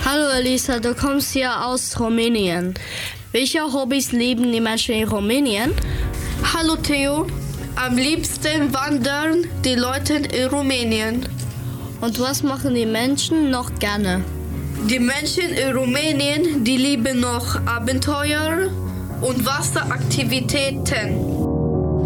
Hallo Elisa, du kommst hier aus Rumänien. Welche Hobbys lieben die Menschen in Rumänien? Hallo Theo, am liebsten wandern die Leute in Rumänien. Und was machen die Menschen noch gerne? Die Menschen in Rumänien, die lieben noch Abenteuer und Wasseraktivitäten.